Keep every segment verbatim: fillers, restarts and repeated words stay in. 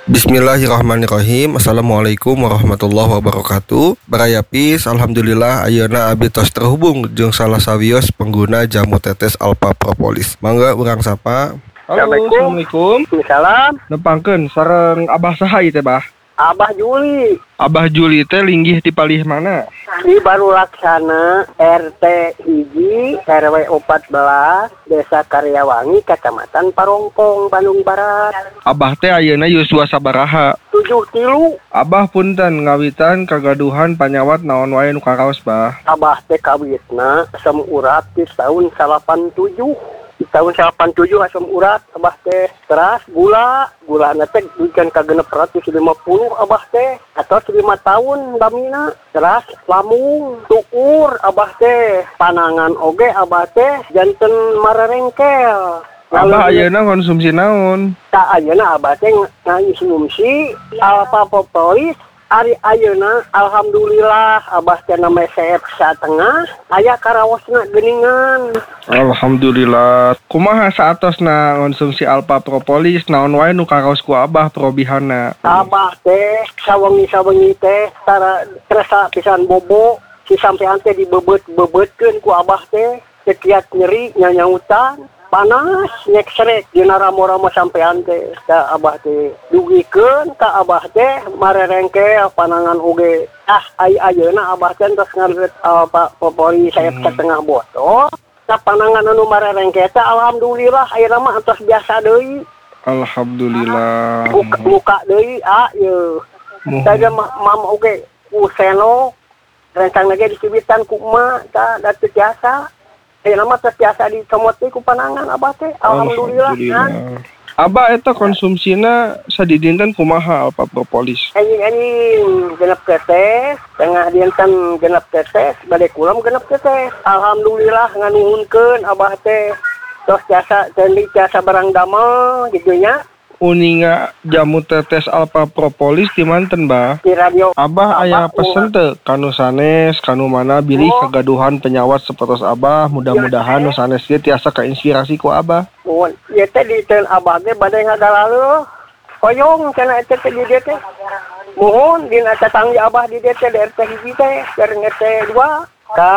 Bismillahirrahmanirrahim. Assalamualaikum warahmatullahi wabarakatuh. Barayapis, alhamdulillah ayeuna abdi tos terhubung jeung salah sawios pengguna jamu tetes Alpha Propolis. Mangga urang sapa. Halo, Assalamualaikum. Salam. Nepangkeun sareng Abah saha ieu teh, Bah? Abah Juli. Abah Juli teh linggih di palih mana? Di Baru Laksana, R T hiji, R W empat belas, Desa Karyawangi, Kecamatan Parongpong, Bandung Barat. Abah teh ayeuna yuswa sabaraha? Tujuh tilu. Abah punten ngawitan kagaduhan panyawat naon wae nu karaos, Bah? Abah teh kawitna asam urat di tahun salapan tujuh. Di tahun salapan tujuh asam urat Abah teh teras gula gula na teh duikan ka genep ratus lima puluh Abah teh atau lima tahun damina teras lamung tukur Abah teh panangan oge Abah teh janten mararengkel. Abah ayeuna konsumsi naon? Tak ayeuna Abah teh ngonsumsi Alpha Propolis. Ari ayeuna alhamdulillah Abah teh nama sehat satengah aya karawosna geuningan. Alhamdulillah. Kumaha saatosna konsumsi Alpha Propolis naon wae nu karaos ku Abah perobihanna? Abah teh sawengi-sawengi teh tara terasa pisan bobo si sampean teh dibebet-bebetkeun ku Abah teh sekiat nyeri nyanyautan panas nyek srek dina ramo-ramo sampean teh ka Abah teh dugikeun ka Abah teh marerengkel panangan oge ah ai ayeuna Abah teh tos ngareut Alpha Propolis sayap hmm. setengah botol ka panangan anu marerengkel teh alhamdulillah ayeuna mah antos biasa deui. Alhamdulillah. Buka, buka deui ah yeuh. Tadi mam oge useno rencang lagi dicibitan ku emak ta da teu biasa. Eh nama terbiasa di comoti ku panangan Abah teh alhamdulillah kan. Abah eta konsumsina sadidinten kumaha Alpha Propolis? Anjing-anjing genep tetes, tengah dinten genep tetes, bade kulam genep tetes. Alhamdulillah nganuhunkeun Abah teh tos jasa cendi jasa barang damel gitu nya. Uninga jamu tetes Alpha Propolis di manten, Bah? Di radio. Abah aya pesen teu kanu sanes, kanu mana bilih oh. Kagaduhan penyawat sapertos Abah, mudah-mudahan nu sanes ge tiasa kainspirasi ku Abah. Mun ieu teh di teun Abah ge bade ngagaleuh. Hoyong kana eta teh di dieu teh. Mohon dina tetangga Abah di dieu teh di R T hiji teh, jeung R T dua ka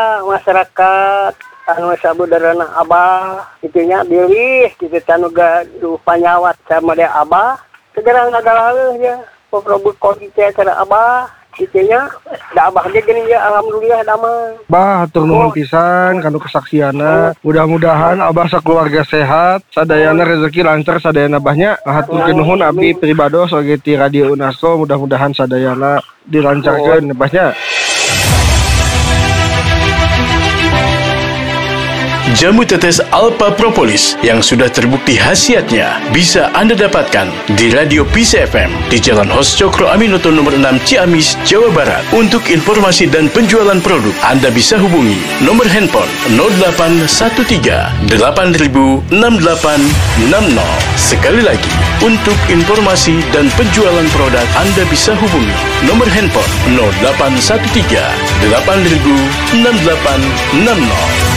masyarakat anu sabudareuna Abah itunya bilih kitu anu gaduh panyawat sama dia Abah segera ngagaleuh ya poprobut kodi teh cara Abah itunya da Abah ge geuning ya alhamdulillah damang. Bah hatur nuhun pisan kanu kesaksianna. Mudah-mudahan Abah sakeluarga sehat, sadayana rezeki lancar sadayana Abahnya. Haturkeun nuhun abdi pribados oge ti Radio Unasco, mudah-mudahan sadayana dilancarkeun Abahnya. Jamu tetes Alpha Propolis yang sudah terbukti khasiatnya bisa Anda dapatkan di Radio Peace F M di Jalan Hos Cokro Aminoto nomor enam Ciamis, Jawa Barat. Untuk informasi dan penjualan produk, Anda bisa hubungi nomor handphone nol delapan satu tiga delapan nol enam delapan enam nol. Sekali lagi, untuk informasi dan penjualan produk, Anda bisa hubungi nomor handphone nol delapan satu tiga delapan nol enam delapan enam nol.